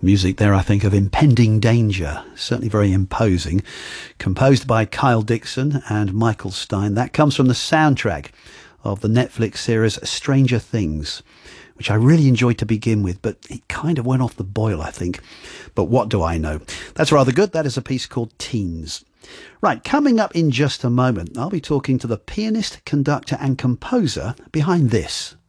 Music there, I think, of impending danger, certainly very imposing. Composed by Kyle Dixon and Michael Stein. That comes from the soundtrack of the Netflix series Stranger Things, which I really enjoyed to begin with, but it kind of went off the boil, I think. But what do I know? That's rather good. That is a piece called Teens. Right, coming up in just a moment, I'll be talking to the pianist, conductor and composer behind this.